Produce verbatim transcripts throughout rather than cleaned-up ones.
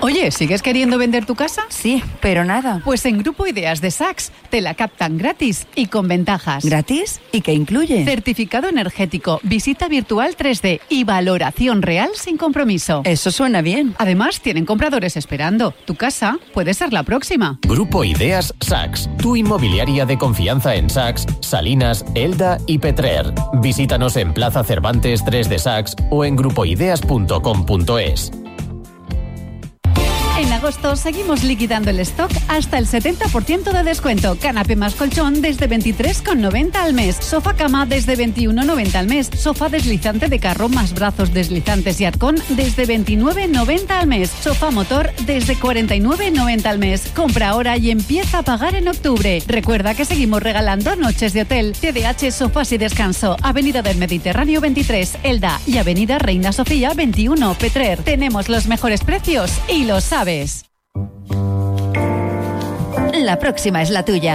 Oye, ¿sigues queriendo vender tu casa? Sí, pero nada. Pues en Grupo Ideas de Sachs te la captan gratis y con ventajas. ¿Gratis? ¿Y qué incluye? Certificado energético, visita virtual tres D y valoración real sin compromiso. Eso suena bien. Además, tienen compradores esperando. Tu casa puede ser la próxima. Grupo Ideas Sachs, tu inmobiliaria de confianza en Sachs, Salinas, Elda y Petrer. Visítanos en Plaza Cervantes tres de Sachs o en grupo ideas punto com punto es. En agosto seguimos liquidando el stock hasta el setenta por ciento de descuento. Canapé más colchón desde veintitrés con noventa al mes. Sofá cama desde veintiuno con noventa al mes. Sofá deslizante de carro más brazos deslizantes y arcón desde veintinueve con noventa al mes. Sofá motor desde cuarenta y nueve con noventa al mes. Compra ahora y empieza a pagar en octubre. Recuerda que seguimos regalando noches de hotel. T D H Sofás y Descanso. Avenida del Mediterráneo veintitrés, Elda, y Avenida Reina Sofía veintiuno, Petrer. Tenemos los mejores precios y lo sabes. La próxima es la tuya.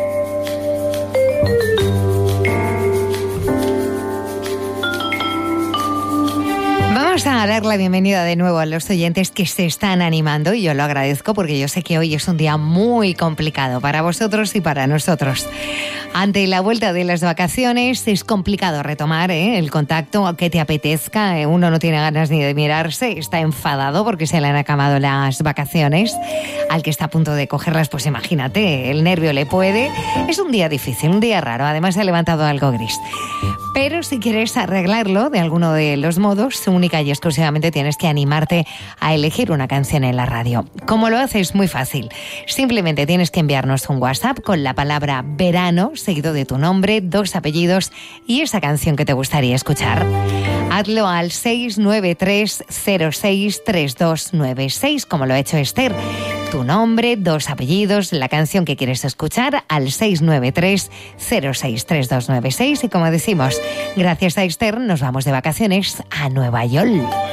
Vamos a dar la bienvenida de nuevo a los oyentes que se están animando y yo lo agradezco porque yo sé que hoy es un día muy complicado para vosotros y para nosotros. Ante la vuelta de las vacaciones es complicado retomar ¿eh? el contacto, aunque te apetezca. ¿eh? Uno no tiene ganas ni de mirarse, está enfadado porque se le han acabado las vacaciones. Al que está a punto de cogerlas, pues imagínate, el nervio le puede. Es un día difícil, un día raro, además se ha levantado algo gris. Pero si quieres arreglarlo de alguno de los modos, única y exclusivamente tienes que animarte a elegir una canción en la radio. ¿Cómo lo haces? Muy fácil. Simplemente tienes que enviarnos un WhatsApp con la palabra verano, seguido de tu nombre, dos apellidos y esa canción que te gustaría escuchar. Hazlo al seis nueve tres cero seis tres dos nueve seis, como lo ha hecho Esther. Tu nombre, dos apellidos, la canción que quieres escuchar al seis nueve tres cero seis tres dos nueve seis. Y como decimos, gracias a Esther nos vamos de vacaciones a Nueva York.